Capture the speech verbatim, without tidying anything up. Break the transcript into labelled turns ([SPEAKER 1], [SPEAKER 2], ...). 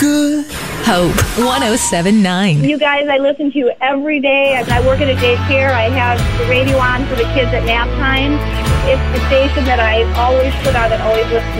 [SPEAKER 1] good.
[SPEAKER 2] Hope one oh seven point nine.
[SPEAKER 3] You guys, I listen to you every day. As I work at a daycare, I have the radio on for the kids at nap time. It's the station that I always put on and always listen to.